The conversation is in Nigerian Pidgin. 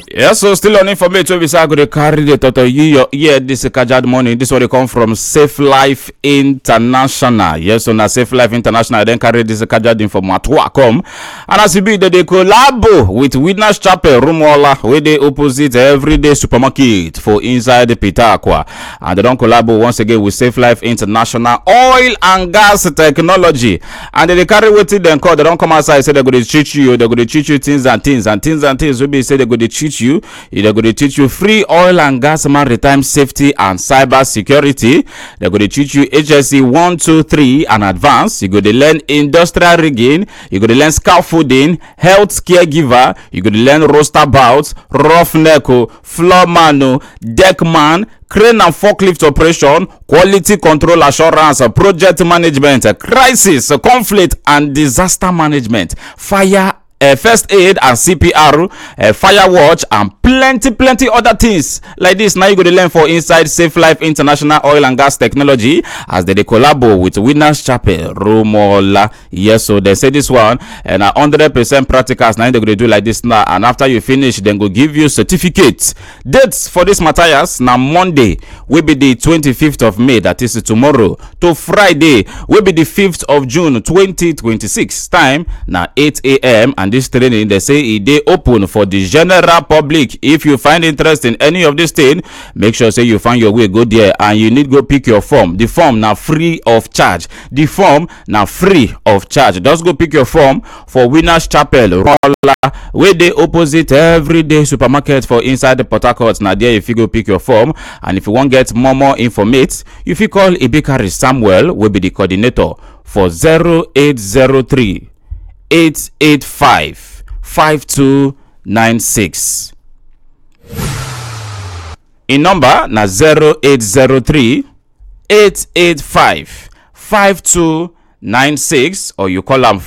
Yes, so still on information, we say I go to carry the total you this Kajad morning. This one they come from Safe Life International. Yes, so now Safe Life International then carry this Kajad info Matwa come. And as it be that they collab with Witness Chapel Rumola, where they opposite everyday supermarket for inside the Pitaqua. And they don't collab once again with Safe Life International Oil and Gas Technology. And they carry with it then call. They don't come outside say they're going to teach you. They're going to teach you things and things will be say they're going to teach you. They're going to teach you free oil and gas maritime safety and cyber security. They're going to teach you HSC 1, 2, 3 and advanced. You're going to learn industrial rigging. You're going to learn scaffolding, health caregiver. You're going to learn roster bouts, roughneck, floor manu, deckman, crane and forklift operation, quality control assurance, project management, crisis, conflict and disaster management, fire, first aid and CPR, fire watch and plenty other things like this. Now you go to learn for inside Safe Life International Oil and Gas Technology as they collabo with Witness Chapel Rumola. Yes, so they say this one and 100% practicals. Now they go to do like this now, and after you finish, then go give you certificates. Dates for this Matthias now Monday will be the 25th of May, that is tomorrow, to Friday will be the 5th of June 2026. Time now 8 a.m. and this training they say it dey open for the general public. If you find interest in any of this thing, make sure say you find your way go there and you need go pick your form. The form now free of charge. Just go pick your form for Winners Chapel Rolla, where they opposite everyday supermarket for inside the Port Harcourt. Now there if you go pick your form, and if you want get more information, if you call Ibikari Samuel, will be the coordinator for 0803 885 5296. In number na 0803 885 5296, or you call am